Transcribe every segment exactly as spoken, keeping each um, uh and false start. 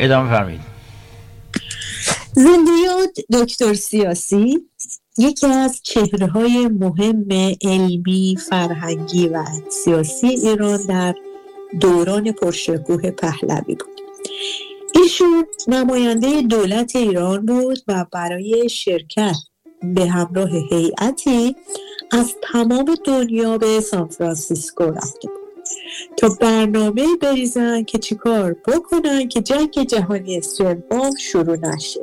ادامه فرمایید. زندۀاد دکتر سیاسی یکی از چهره‌های مهم علمی، فرهنگی و سیاسی ایران در دوران پرشکوه پهلوی بود. ایشون نماینده دولت ایران بود و برای شرکت به همراه هیئتی از تمام دنیا به سان فرانسیسکو رفته بود تا برنامه بریزن که چیکار بکنن که جنگ جهانی سوم شروع نشه.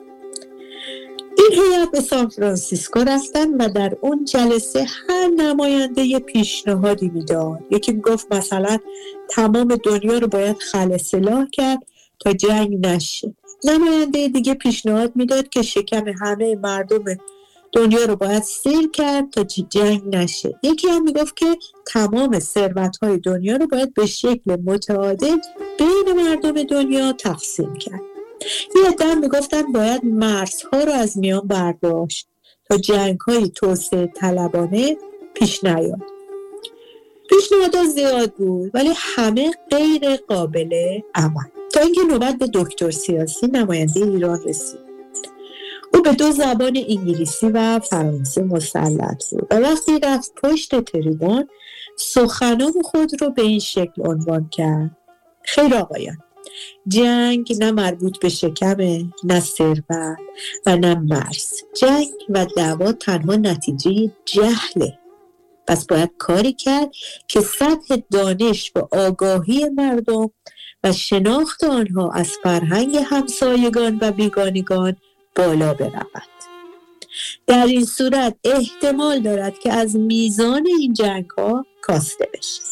این هیئت به سان فرانسیسکو رفتن و در اون جلسه هر نماینده یه پیشنهادی میداد. یکی میگفت مثلا تمام دنیا رو باید خلع سلاح کرد تا جنگ نشه. نماینده دیگه پیشنهاد میداد که شکم همه مردم دنیا رو باید سیر کرد تا جنگ نشه. یکی هم میگفت که تمام ثروت‌های دنیا رو باید به شکل متعادل بین مردم دنیا تقسیم کرد. یه عده میگفتن باید مرزها رو از میان برداشت تا جنگ‌های توسعه طلبانه پیش نیاد. پیشنهادها زیاد بود ولی همه غیر قابل عمل، تا اینکه نوبت به دکتر سیاسی نماینده ایران رسید. او به دو زبان انگلیسی و فرانسه مسلط بود و وقتی رفت پشت تریبون سخنان خود رو به این شکل عنوان کرد: خیر آقایان، جنگ نه مربوط به شکمه، نه ثروت و نه مرز. جنگ و دعوا تنها نتیجه جهله. پس باید کاری کرد که سطح دانش و آگاهی مردم و شناخت آنها از فرهنگ همسایگان و بیگانگان بالا برود. در این صورت احتمال دارد که از میزان این جنگ ها کاسته بشه.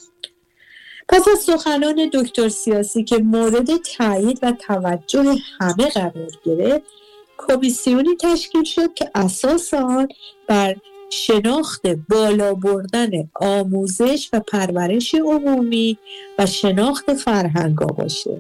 پس از سخنان دکتر سیاسی که مورد تایید و توجه همه قرار گرفت، کمیسیونی تشکیل شد که اساس آن بر شناخت بالا بردن آموزش و پرورش عمومی و شناخت فرهنگا باشه،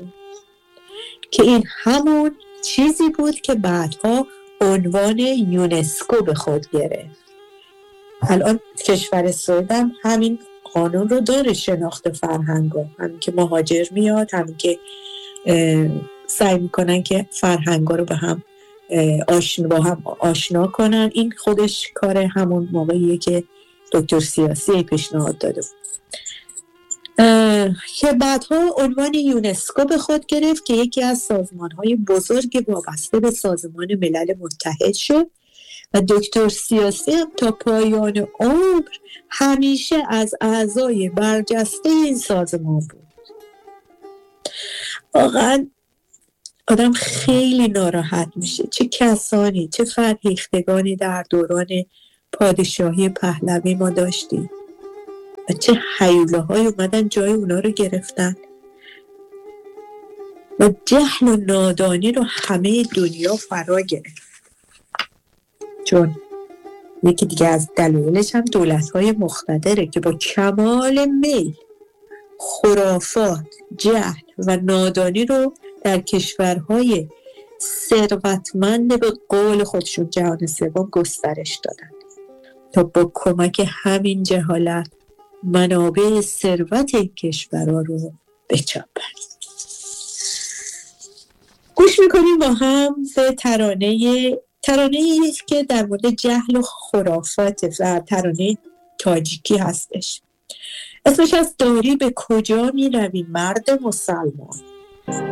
که این همون چیزی بود که بعدها عنوان یونسکو به خود گرفت. الان کشور سعودی هم همین قانون رو داره، شناخت فرهنگا، همین که مهاجر میاد، همین که سعی میکنن که فرهنگا رو به هم آشنا با هم آشنا کنن. این خودش کار همون موقعیه که دکتر سیاسی پیشنهاد داده بود که بعدها عنوان یونسکو به خود گرفت که یکی از سازمان‌های بزرگ وابسته به سازمان ملل متحد شد و دکتر سیاسی هم تا پایان عمر همیشه از اعضای برجسته این سازمان بود. واقعا آدم خیلی ناراحت میشه چه کسانی، چه فرهیختگانی در دوران پادشاهی پهلوی ما داشتیم و چه هیولاهای اومدن جای اونا رو گرفتن و جهل و نادانی رو همه دنیا فرا گرفت. چون یکی دیگه از دلایلش هم دولت‌های مقتدره که با کمال میل خرافات، جهل و نادانی رو در کشورهای ثروتمند به قول خودشون جهان سوم گسترش دادن تا با کمک همین جهالت منابع ثروت این کشورها رو بچاپن. گوش میکنیم با هم به ترانه ترانه‌ای که در مورد جهل و خرافات و ترانه تاجیکی هستش. اسمش از داری به کجا می روی مرد مسلمان.